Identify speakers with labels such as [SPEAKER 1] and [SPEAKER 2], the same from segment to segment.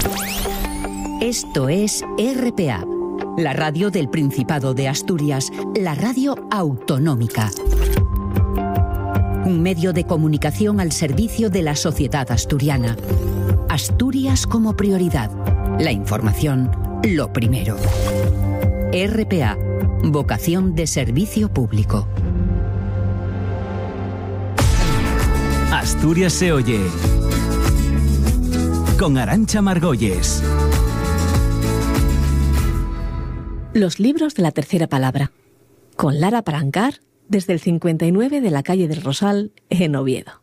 [SPEAKER 1] Esto es RPA, la radio del Principado de Asturias, la radio autonómica. Un medio de comunicación al servicio de la sociedad asturiana. Asturias como prioridad. La información, lo primero. RPA, vocación de servicio público.
[SPEAKER 2] Asturias se oye. Con Arantxa Margolles.
[SPEAKER 3] Los libros de la tercera palabra. Con Lara Parancar, desde el 59 de la calle del Rosal, en Oviedo.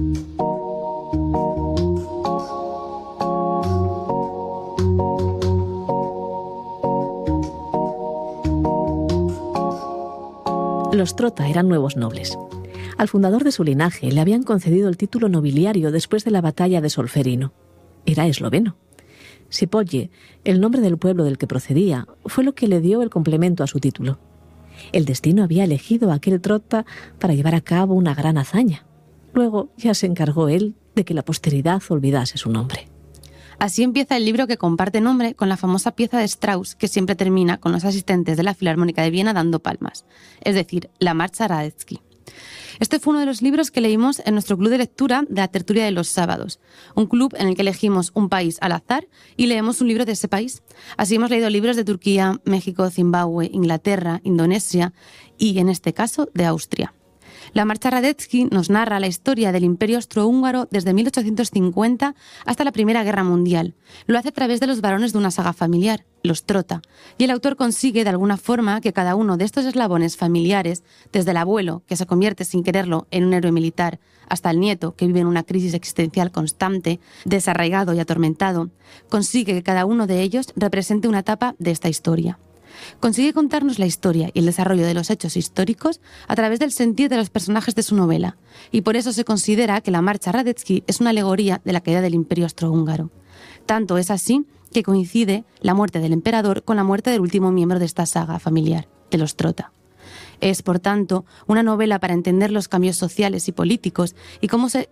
[SPEAKER 3] Los Trota eran nuevos nobles. Al fundador de su linaje le habían concedido el título nobiliario después de la batalla de Solferino. Era esloveno. Sipolle, el nombre del pueblo del que procedía, fue lo que le dio el complemento a su título. El destino había elegido a aquel Trota para llevar a cabo una gran hazaña. Luego ya se encargó él de que la posteridad olvidase su nombre.
[SPEAKER 4] Así empieza el libro que comparte nombre con la famosa pieza de Strauss que siempre termina con los asistentes de la Filarmónica de Viena dando palmas, es decir, la Marcha Radetzky. Este fue uno de los libros que leímos en nuestro club de lectura de la tertulia de los sábados, un club en el que elegimos un país al azar y leemos un libro de ese país. Así hemos leído libros de Turquía, México, Zimbabue, Inglaterra, Indonesia y, en este caso, de Austria. La Marcha Radetzky nos narra la historia del Imperio Austrohúngaro desde 1850 hasta la Primera Guerra Mundial. Lo hace a través de los varones de una saga familiar, los Trota, y el autor consigue de alguna forma que cada uno de estos eslabones familiares, desde el abuelo, que se convierte sin quererlo en un héroe militar, hasta el nieto, que vive en una crisis existencial constante, desarraigado y atormentado, consigue que cada uno de ellos represente una etapa de esta historia. Consigue contarnos la historia y el desarrollo de los hechos históricos a través del sentir de los personajes de su novela, y por eso se considera que la Marcha Radetzky es una alegoría de la caída del Imperio Austrohúngaro. Tanto es así que coincide la muerte del emperador con la muerte del último miembro de esta saga familiar, de los Trota. Es, por tanto, una novela para entender los cambios sociales y políticos y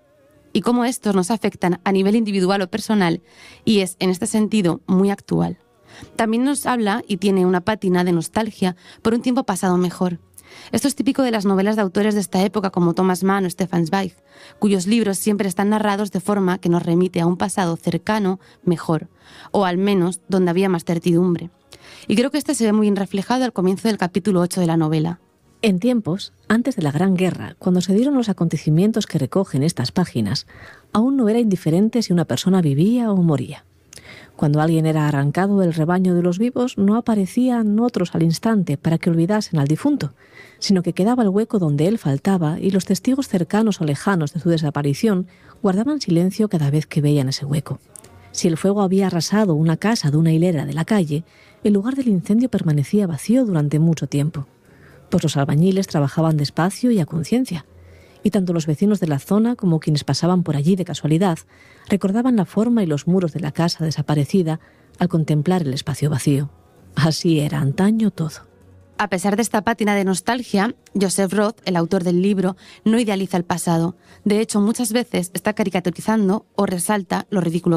[SPEAKER 4] cómo estos nos afectan a nivel individual o personal, y es, en este sentido, muy actual. También nos habla y tiene una pátina de nostalgia por un tiempo pasado mejor. Esto es típico de las novelas de autores de esta época como Thomas Mann o Stefan Zweig, cuyos libros siempre están narrados de forma que nos remite a un pasado cercano, mejor, o al menos donde había más certidumbre. Y creo que este se ve muy bien reflejado al comienzo del capítulo 8 de la novela.
[SPEAKER 3] En tiempos, antes de la Gran Guerra, cuando se dieron los acontecimientos que recogen estas páginas, aún no era indiferente si una persona vivía o moría. Cuando alguien era arrancado del rebaño de los vivos, no aparecían otros al instante para que olvidasen al difunto, sino que quedaba el hueco donde él faltaba y los testigos cercanos o lejanos de su desaparición guardaban silencio cada vez que veían ese hueco. Si el fuego había arrasado una casa de una hilera de la calle, el lugar del incendio permanecía vacío durante mucho tiempo, pues los albañiles trabajaban despacio y a conciencia, y tanto los vecinos de la zona como quienes pasaban por allí de casualidad recordaban la forma y los muros de la casa desaparecida al contemplar el espacio vacío. Así era antaño todo.
[SPEAKER 4] A pesar de esta pátina de nostalgia, Joseph Roth, el autor del libro, no idealiza el pasado. De hecho, muchas veces está caricaturizando o resalta lo ridículo